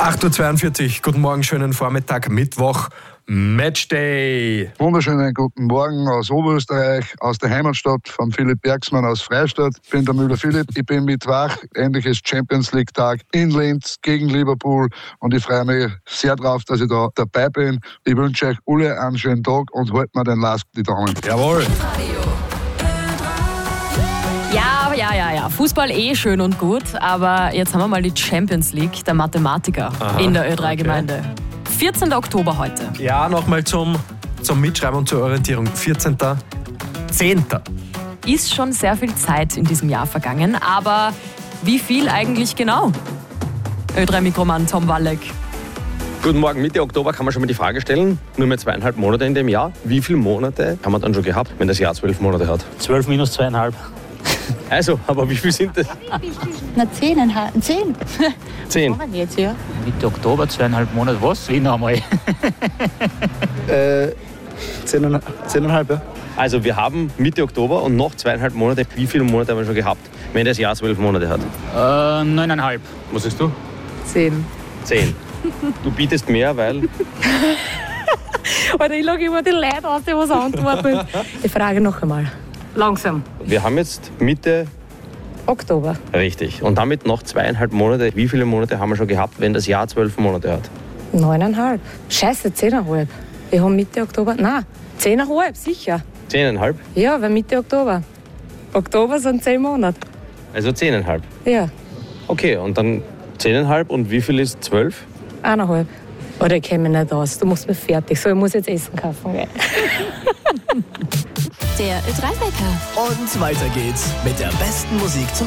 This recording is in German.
8.42 Uhr, guten Morgen, schönen Vormittag, Mittwoch, Matchday. Wunderschönen guten Morgen aus Oberösterreich, aus der Heimatstadt von Philipp Bergsmann aus Freistadt. Ich bin der Müller Philipp, ich bin Mittwoch, endliches Champions League Tag in Linz gegen Liverpool und ich freue mich sehr drauf, dass ich da dabei bin. Ich wünsche euch alle einen schönen Tag und haltet mir den Last die Daumen. Jawohl. Ja. Fußball schön und gut, aber jetzt haben wir mal die Champions League der Mathematiker in der Ö3-Gemeinde. 14. Oktober heute. Ja, nochmal zum Mitschreiben und zur Orientierung. 14.10. Ist schon sehr viel Zeit in diesem Jahr vergangen, aber wie viel eigentlich genau? Ö3-Mikromann Tom Walleck. Guten Morgen, Mitte Oktober kann man schon mal die Frage stellen, nur mehr 2,5 Monate in dem Jahr. Wie viele Monate haben wir dann schon gehabt, wenn das Jahr 12 Monate hat? 12 minus 2,5. Also, aber wie viel sind das? Na, 10,5. 10. 10. Jetzt, ja. Mitte Oktober, 2,5 Monate, was? Wie noch einmal? 10,5, ja. Also wir haben Mitte Oktober und noch 2,5 Monate. Wie viele Monate haben wir schon gehabt, wenn das Jahr 12 Monate hat? 9,5. Was sagst du? 10. 10. Du bietest mehr, weil... Alter, ich lege immer die Leute aus, die was antworten. Die Frage noch einmal. Langsam. Wir haben jetzt Mitte... Oktober. Richtig. Und damit noch 2,5 Monate. Wie viele Monate haben wir schon gehabt, wenn das Jahr 12 Monate hat? 9,5. Scheiße, 10,5. Wir haben Mitte Oktober. Nein, 10,5, sicher. 10,5? Ja, weil Mitte Oktober. Oktober sind 10 Monate. Also 10,5. Ja, Okay, und dann 10,5 und wie viel ist 12? 1,5. Oder ich kenne mich nicht aus. Du machst mich fertig. So, ich muss jetzt Essen kaufen. Gell? Der Ö3-Wecker. Und weiter geht's mit der besten Musik zum